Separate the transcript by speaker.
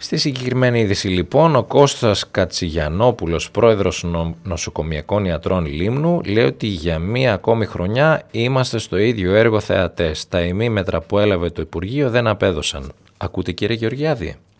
Speaker 1: Στη συγκεκριμένη είδηση λοιπόν, ο Κώστας Κατσιγιαννόπουλος, πρόεδρος νοσοκομιακών ιατρών Λίμνου, λέει ότι για μία ακόμη χρονιά είμαστε στο ίδιο έργο θεατές. Τα ημίμετρα που έλαβε το Υπουργείο δεν απέδωσαν. Ακούτε κύριε Γεωργιάδη?